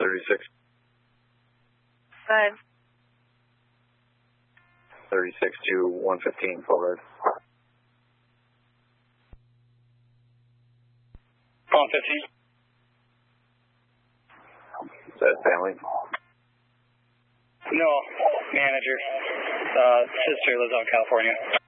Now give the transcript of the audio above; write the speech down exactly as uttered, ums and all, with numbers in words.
thirty-six. Five. thirty-six to one fifteen, full road. one fifteen. Is that family? No, manager. Uh, sister lives out in California.